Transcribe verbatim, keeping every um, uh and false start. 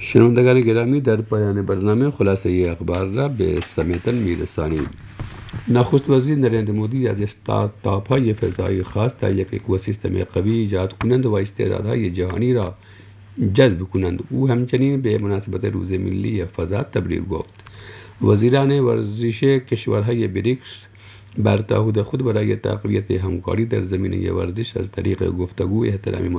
شنوندگان گرامی، در پایان برنامه خلاصه اخبار را به سمیتن میرسانیم. نخست وزیر نریندر مودی از استارتاپ‌های فضایی خواست تا یک اکوسیستم قوی ایجاد کنند و استعدادهای جهانی را جذب کنند. او همچنین به مناسبت روز ملی فضا تبریک گفت. وزیران ورزش کشورهای بریکس بر تعهد خود برای تقویت همکاری در زمینه ورزش از طریق گفتگو، احترام